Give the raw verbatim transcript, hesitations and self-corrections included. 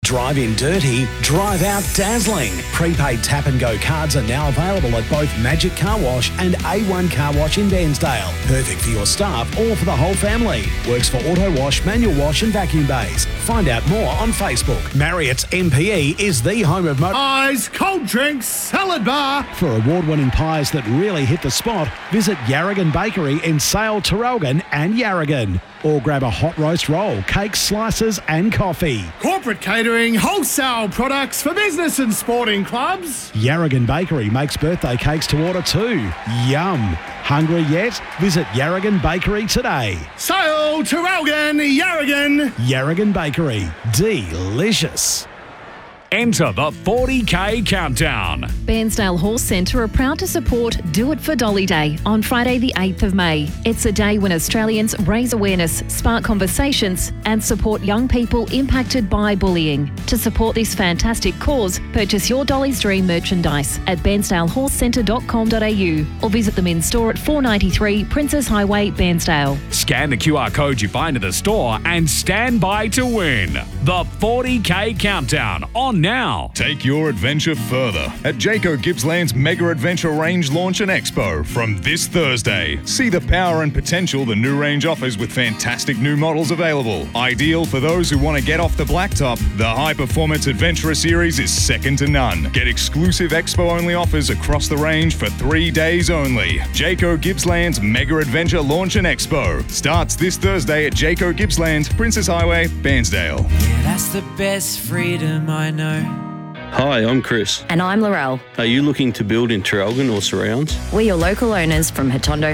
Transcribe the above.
Drive in dirty, drive out dazzling. Prepaid tap and go cards are now available at both Magic Car Wash and A one Car Wash in Bairnsdale. Perfect for your staff or for the whole family. Works for auto wash, manual wash and vacuum bays. Find out more on Facebook. Marriott's M P E is the home of motor Pies, cold drinks, salad bar. For award-winning pies that really hit the spot, visit Yarragon Bakery in Sale, Terrelgan and Yarragon. Or grab a hot roast roll, cakes, slices and coffee. Corporate catering, wholesale products for business and sporting clubs. Yarragon Bakery makes birthday cakes to order too. Yum! Hungry yet? Visit Yarragon Bakery today. Sale, Terrelgan, Yarragon. Yarragon Bakery. Delicious. Enter the forty K Countdown. Bairnsdale Horse Centre are proud to support Do It for Dolly Day on Friday the eighth of May. It's a day when Australians raise awareness, spark conversations and support young people impacted by bullying. To support this fantastic cause, purchase your Dolly's Dream merchandise at bairnsdale horse centre dot com dot a u or visit them in store at four ninety-three Princess Highway, Bairnsdale. Scan the Q R code you find at the store and stand by to win. The forty K Countdown on now. Take your adventure further at Jayco Gippsland's Mega Adventure Range Launch and Expo from this Thursday. See the power and potential the new range offers with fantastic new models available. Ideal for those who want to get off the blacktop, the High Performance Adventurer Series is second to none. Get exclusive expo-only offers across the range for three days only. Jayco Gippsland's Mega Adventure Launch and Expo starts this Thursday at Jayco Gippsland, Princess Highway, Bairnsdale. Yeah, that's the best freedom I know. Hi, I'm Chris. And I'm Laurel. Are you looking to build in Terrelgan or surrounds? We're your local owners from Hatondo